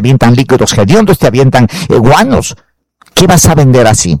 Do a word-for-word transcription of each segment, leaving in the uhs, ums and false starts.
avientan líquidos hediondos, te avientan eh, guanos. ¿Qué vas a vender así?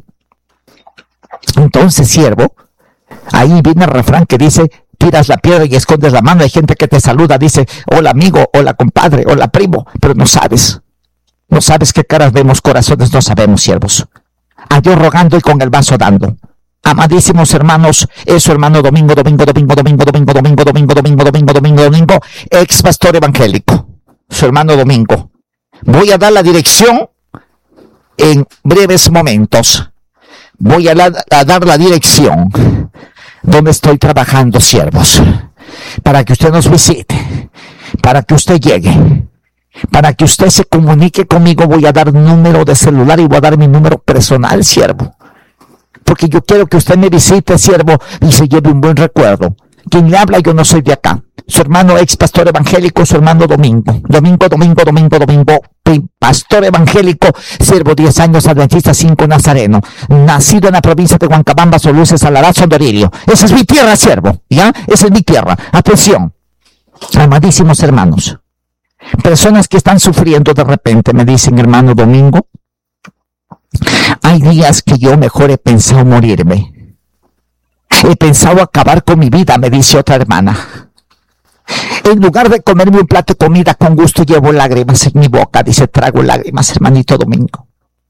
Entonces, siervo, ahí viene el refrán que dice, tiras la piedra y escondes la mano. Hay gente que te saluda, dice, hola amigo, hola compadre, hola primo, pero no sabes. No sabes qué caras vemos, corazones no sabemos, siervos. A Dios rogando y con el vaso dando. Amadísimos hermanos, eso hermano Domingo, Domingo, Domingo, Domingo, Domingo, Domingo, Domingo, Domingo, Domingo, Domingo, Domingo, ex pastor evangélico, su hermano Domingo. Voy a dar la dirección en breves momentos. Voy a, la, a dar la dirección donde estoy trabajando, siervos, para que usted nos visite, para que usted llegue, para que usted se comunique conmigo. Voy a dar número de celular y voy a dar mi número personal, siervo, porque yo quiero que usted me visite, siervo, y se lleve un buen recuerdo. Quien le habla, yo no soy de acá. Su hermano ex pastor evangélico, su hermano Domingo. Domingo, Domingo, Domingo, Domingo, pastor evangélico, siervo diez años, adventista cinco, nazareno. Nacido en la provincia de Huancabamba, Soluces, Salará, Sondoririo. Esa es mi tierra, siervo, ¿ya? Esa es mi tierra. Atención, amadísimos hermanos. Personas que están sufriendo de repente me dicen, hermano Domingo, hay días que yo mejor he pensado morirme. He pensado acabar con mi vida, me dice otra hermana. En lugar de comerme un plato de comida con gusto, llevo lágrimas en mi boca. Dice, trago lágrimas, hermanito Domingo.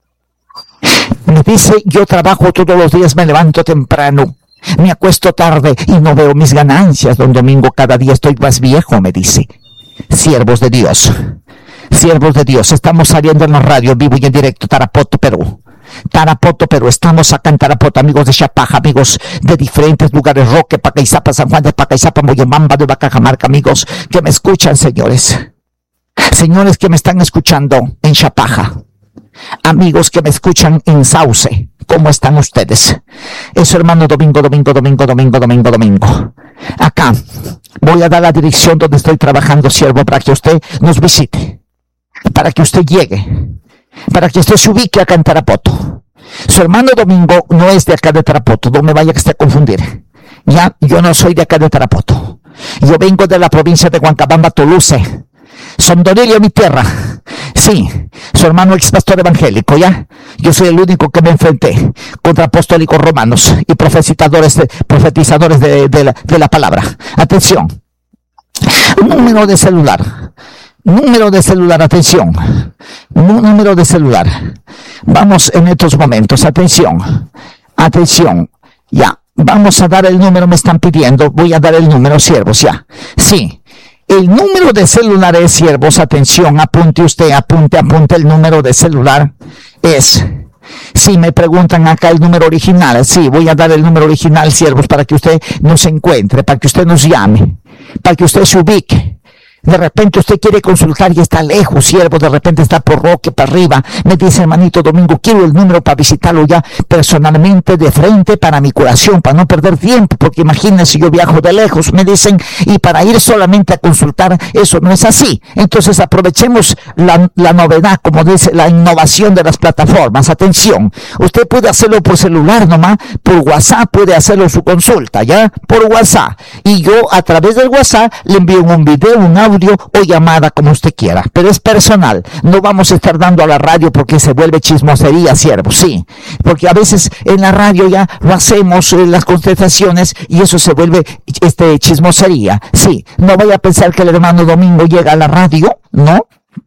Me dice, yo trabajo todos los días, me levanto temprano, me acuesto tarde y no veo mis ganancias, don Domingo. Cada día estoy más viejo, me dice. Siervos de Dios, siervos de Dios, estamos saliendo en la radio, vivo y en directo, Tarapoto, Perú. Tarapoto, pero estamos acá en Tarapoto, amigos de Chapaja, amigos de diferentes lugares, Roque, Pacaizapa, San Juan de Pacaizapa, Moyobamba, de Cajamarca, amigos que me escuchan, señores, señores que me están escuchando en Chapaja, amigos que me escuchan en Sauce, ¿cómo están ustedes? Eso, hermano Domingo, Domingo, Domingo, Domingo, Domingo, Domingo. Acá voy a dar la dirección donde estoy trabajando, siervo, para que usted nos visite, para que usted llegue, para que usted se ubique acá en Tarapoto. Su hermano Domingo no es de acá de Tarapoto, no me vaya que esté a confundir. Ya, yo no soy de acá de Tarapoto. Yo vengo de la provincia de Huancabamba, Toluce. Sondoririo, mi tierra. Sí, su hermano ex pastor evangélico, ¿ya? Yo soy el único que me enfrenté contra apostólicos romanos y profetizadores de, profetizadores de, de, la, de la palabra. Atención. Número de celular. Número de celular, atención. Número de celular. Vamos en estos momentos, atención. Atención. Ya, vamos a dar el número, me están pidiendo. Voy a dar el número, siervos, ya. Sí. El número de celular es, siervos, atención, apunte usted, apunte, apunte el número de celular. Es, si me preguntan acá el número original, sí, voy a dar el número original, siervos, para que usted nos encuentre, para que usted nos llame, para que usted se ubique. De repente usted quiere consultar y está lejos, siervo, de repente está por Roque, para arriba. Me dice, hermanito Domingo, quiero el número para visitarlo ya personalmente, de frente, para mi curación, para no perder tiempo, porque imagínense, yo viajo de lejos, me dicen, y para ir solamente a consultar, eso no es así. Entonces aprovechemos la, la novedad, como dice, la innovación de las plataformas. Atención, usted puede hacerlo por celular nomás, por WhatsApp puede hacerlo su consulta, ¿ya? Por WhatsApp. Y yo a través del WhatsApp le envío un video, un audio, o llamada, como usted quiera, pero es personal. No vamos a estar dando a la radio porque se vuelve chismosería, siervo, sí, porque a veces en la radio ya lo hacemos, eh, las contestaciones, y eso se vuelve este chismosería, sí. No vaya a pensar que el hermano Domingo llega a la radio, ¿no?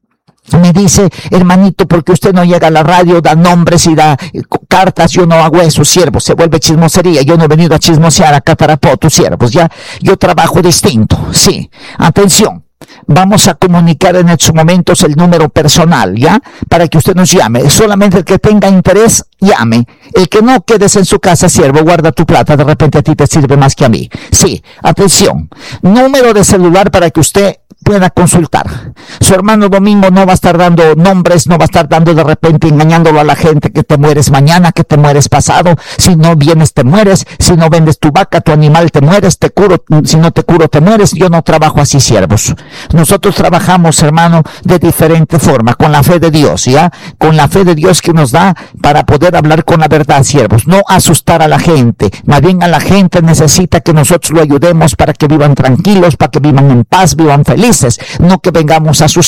Me dice, hermanito, porque usted no llega a la radio, da nombres y da eh, cartas, yo no hago eso, siervo, se vuelve chismosería. Yo no he venido a chismosear acá a Tarapoto, siervos, ya, yo trabajo distinto, sí. Atención. Vamos a comunicar en estos momentos el número personal, ¿ya? Para que usted nos llame. Solamente el que tenga interés, llame. El que no, quedes en su casa, siervo, guarda tu plata, de repente a ti te sirve más que a mí. Sí, atención. Número de celular para que usted pueda consultar. Su hermano Domingo no va a estar dando nombres, no va a estar dando de repente engañándolo a la gente que te mueres mañana, que te mueres pasado, si no vienes te mueres, si no vendes tu vaca, tu animal te mueres, te curo, si no te curo te mueres. Yo no trabajo así, siervos. Nosotros trabajamos, hermano, de diferente forma, con la fe de Dios, ¿ya? Con la fe de Dios que nos da para poder hablar con la verdad, siervos. No asustar a la gente, más bien a la gente necesita que nosotros lo ayudemos para que vivan tranquilos, para que vivan en paz, vivan felices. No que vengamos a asustar.